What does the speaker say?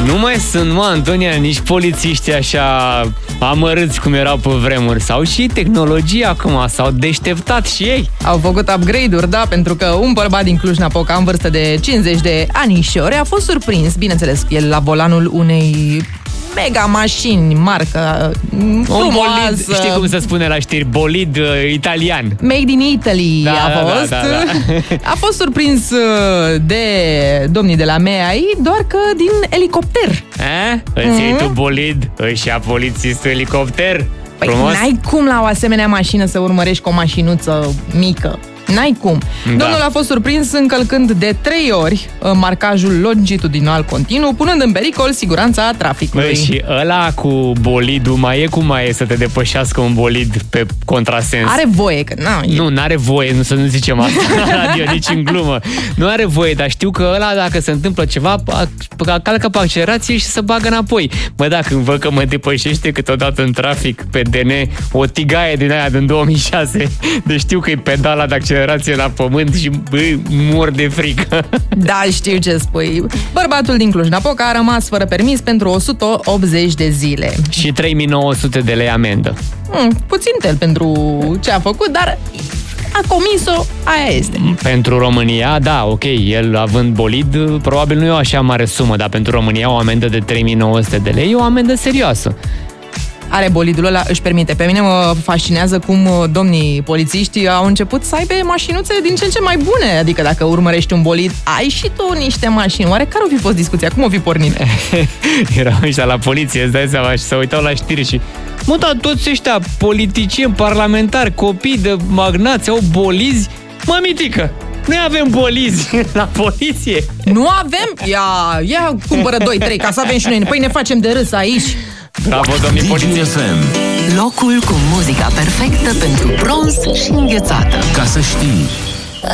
Nu mai sunt, mă, Antonia, nici polițiștii așa amărâți cum erau pe vremuri. Sau și tehnologia acum, s-au deșteptat și ei. Au făcut upgrade-uri, da, pentru că un bărbat din Cluj-Napoca, în vârstă de 50 de anișori, a fost surprins, bineînțeles, el la volanul unei mega mașini, marcă frumoasă. Bolid, știi cum se spune la știri? Bolid italian. Made in Italy a fost. Da. A fost surprins de domnii de la MEAI, doar că din elicopter. Îți iei tu bolid, își ia polițistul elicopter? Păi Frumos? n-ai cum la o asemenea mașină să urmărești cu o mașinuță mică. N-ai cum. Da. Domnul a fost surprins încălcând de 3 ori marcajul longitudinal continuu, punând în pericol siguranța traficului. Băi, și ăla cu bolidul mai e să te depășească un bolid pe contrasens. Are voie, că n-are voie, nu să nu zicem asta la radio, nici în glumă. Nu are voie, dar știu că ăla, dacă se întâmplă ceva, calcă pe accelerație și se bagă înapoi. Mă, dacă văd că mă depășește câteodată în trafic pe DN o tigaie din aia din 2006, deci știu că e pedala de accelerație la pământ și mor de frică. Da, știu ce spui. Bărbatul din Cluj-Napoca a rămas fără permis pentru 180 de zile. Și 3.900 de lei amendă. Puțin tel pentru ce a făcut, dar a comis-o, aia este. Pentru România, da, ok, el având bolid, probabil nu e o așa mare sumă, dar pentru România o amendă de 3.900 de lei e o amendă serioasă. Are bolidul ăla, își permite. Pe mine mă fascinează cum domnii polițiști au început să aibă mașinuțe din ce în ce mai bune. Adică dacă urmărești un bolid, ai și tu niște mașini. Oare care o fi fost discuția? Cum o fi pornit? Erau ăștia la poliție, îți dai seama, și se uitau la știri și... Mă, da, toți ăștia politicieni, parlamentari, copii de magnați au bolizi? Mă, mitică, noi avem bolizi la poliție. Nu avem? Ia cumpără 2-3 ca să avem și noi. Păi ne facem de râs aici. Bravo, domnii polițiști. Locul cu muzica perfectă pentru bronz și înghețată. Ca să știi.